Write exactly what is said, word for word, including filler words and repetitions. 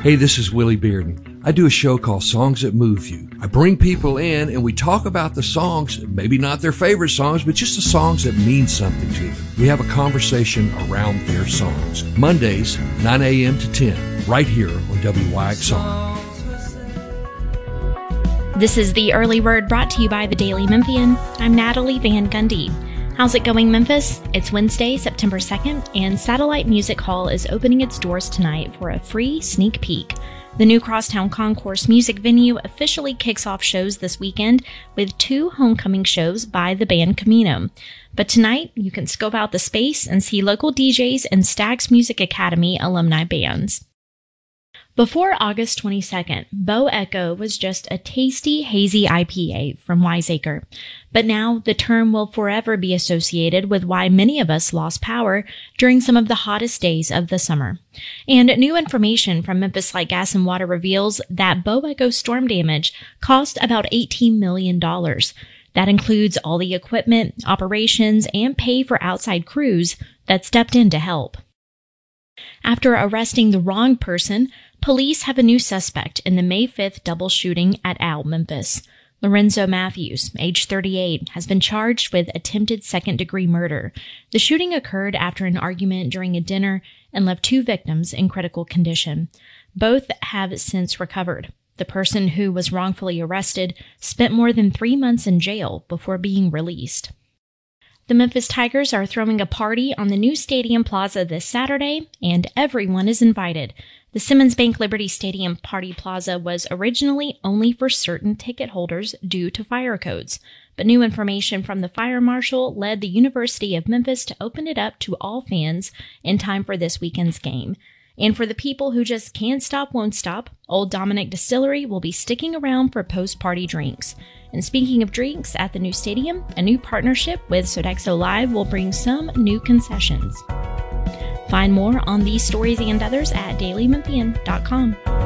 Hey, this is Willie Bearden. I do a show called Songs That Move You. I bring people in and we talk about the songs, maybe not their favorite songs, but just the songs that mean something to them. We have a conversation around their songs. Mondays, nine a.m. to ten, right here on W Y X R. This is the Early Word brought to you by the Daily Memphian. I'm Natalie Van Gundy. How's it going, Memphis? It's Wednesday, September second, and Satellite Music Hall is opening its doors tonight for a free sneak peek. The new Crosstown Concourse music venue officially kicks off shows this weekend with two homecoming shows by the band Camino. But tonight, you can scope out the space and see local D Js and Stax Music Academy alumni bands. Before August twenty-second, Bo Echo was just a tasty, hazy I P A from Wiseacre. But now the term will forever be associated with why many of us lost power during some of the hottest days of the summer. And new information from Memphis Light, Gas and Water reveals that Bo Echo storm damage cost about eighteen million dollars. That includes all the equipment, operations, and pay for outside crews that stepped in to help. After arresting the wrong person, police have a new suspect in the May fifth double shooting at Owl, Memphis. Lorenzo Matthews, age thirty-eight, has been charged with attempted second-degree murder. The shooting occurred after an argument during a dinner and left two victims in critical condition. Both have since recovered. The person who was wrongfully arrested spent more than three months in jail before being released. The Memphis Tigers are throwing a party on the new Stadium Plaza this Saturday, and everyone is invited. The Simmons Bank Liberty Stadium Party Plaza was originally only for certain ticket holders due to fire codes, but new information from the fire marshal led the University of Memphis to open it up to all fans in time for this weekend's game. And for the people who just can't stop, won't stop, Old Dominick Distillery will be sticking around for post-party drinks. And speaking of drinks, at the new stadium, a new partnership with Sodexo Live will bring some new concessions. Find more on these stories and others at daily memphian dot com.